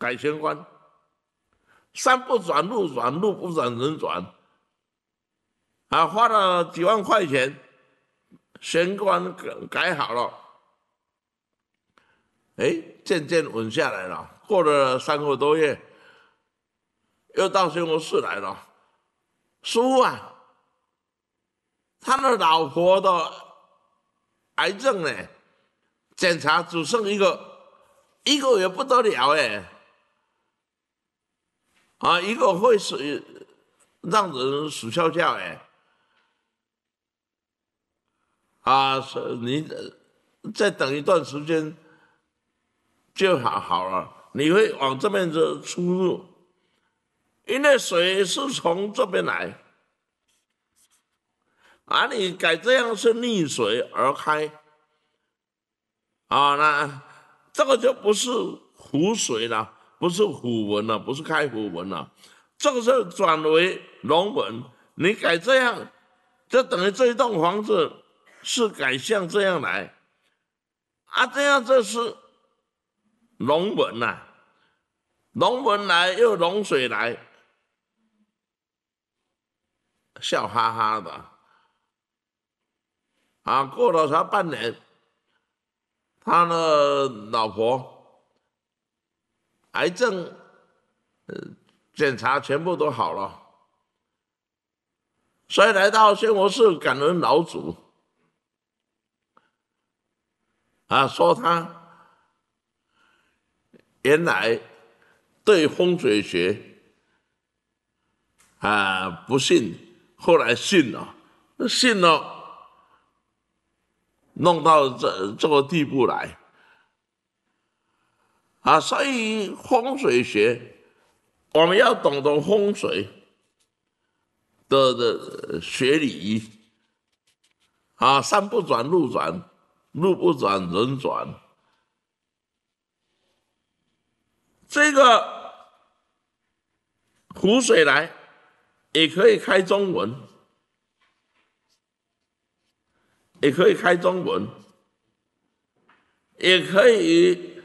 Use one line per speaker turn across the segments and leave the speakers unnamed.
改玄关，山不转路转，路不转人转，啊，花了几万块钱，玄关改好了，哎，渐渐稳下来了。过了3个多月，又到宣武寺来了，师父啊，他的老婆的癌症呢，检查只剩一个也不得了哎，啊，一个会死，让人死翘翘哎，啊，是你再等一段时间就好了，你会往这边的出入，因为水是从这边来，啊，你改这样是逆水而开，啊，那这个就不是湖水了，不是虎纹了，不是开虎纹了，这个是转为龙纹。你改这样，就等于这一栋房子是改像这样来，啊，这样这是龙纹呐，龙纹来又龙水来，笑哈哈的。啊，过了才半年，他的老婆癌症检查全部都好了，所以来到宣武寺感恩老祖，啊，说他原来对风水学啊不信，后来信了，信了，弄到这个地步来，啊，所以风水学我们要懂得风水的学理，啊，山不转路转，路不转人转，这个湖水来也可以开中文，也可以开中文，也可以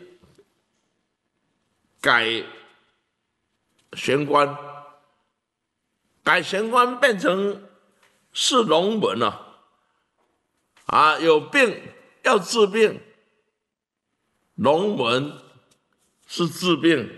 改玄关，改玄关变成是龙文了，啊，有病要治病，龙文是治病，